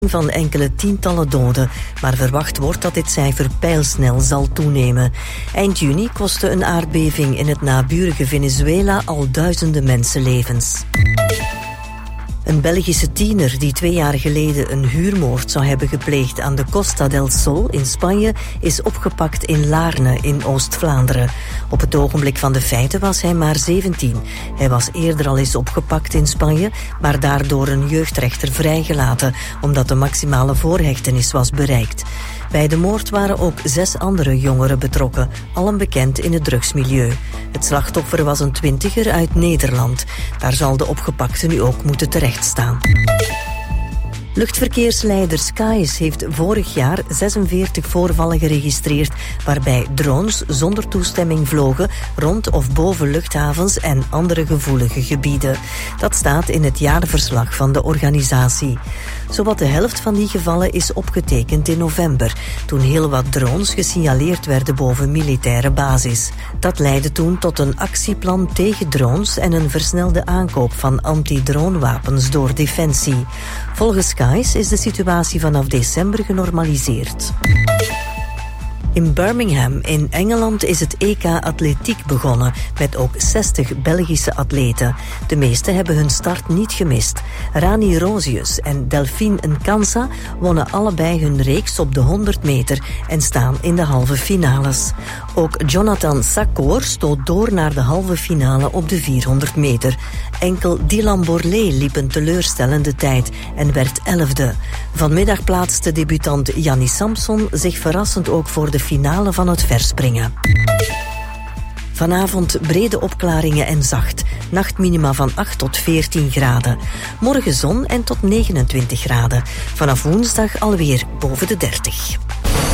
van enkele tientallen doden, maar verwacht wordt dat dit cijfer pijlsnel zal toenemen. Eind juni kostte een aardbeving in het naburige Venezuela al duizenden mensenlevens. Een Belgische tiener die 2 jaar geleden een huurmoord zou hebben gepleegd aan de Costa del Sol in Spanje is opgepakt in Laarne in Oost-Vlaanderen. Op het ogenblik van de feiten was hij maar 17. Hij was eerder al eens opgepakt in Spanje, maar daardoor een jeugdrechter vrijgelaten, omdat de maximale voorhechtenis was bereikt. Bij de moord waren ook 6 andere jongeren betrokken, allen bekend in het drugsmilieu. Het slachtoffer was een 20er uit Nederland. Daar zal de opgepakte nu ook moeten terechtstaan. Luchtverkeersleider Skies heeft vorig jaar 46 voorvallen geregistreerd waarbij drones zonder toestemming vlogen rond of boven luchthavens en andere gevoelige gebieden. Dat staat in het jaarverslag van de organisatie. Zowat de helft van die gevallen is opgetekend in november, toen heel wat drones gesignaleerd werden boven militaire basis. Dat leidde toen tot een actieplan tegen drones en een versnelde aankoop van antidronewapens door Defensie. Volgens Skies is de situatie vanaf december genormaliseerd. In Birmingham in Engeland is het EK Atletiek begonnen, met ook 60 Belgische atleten. De meeste hebben hun start niet gemist. Rani Rosius en Delphine Nkansa wonnen allebei hun reeks op de 100 meter en staan in de halve finales. Ook Jonathan Sakor stoot door naar de halve finale op de 400 meter. Enkel Dylan Borlée liep een teleurstellende tijd en werd 11e. Vanmiddag plaatste debutant Janni Samson zich verrassend ook voor de finale van het verspringen. Vanavond brede opklaringen en zacht. Nachtminima van 8 tot 14 graden. Morgen zon en tot 29 graden. Vanaf woensdag alweer boven de 30.